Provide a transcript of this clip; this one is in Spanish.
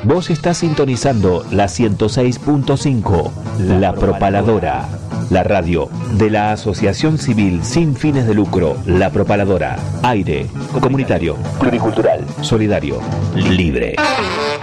Vos estás sintonizando la 106.5, La Propaladora, la radio de la Asociación Civil Sin Fines de Lucro, La Propaladora. Aire comunitario, pluricultural, solidario, libre.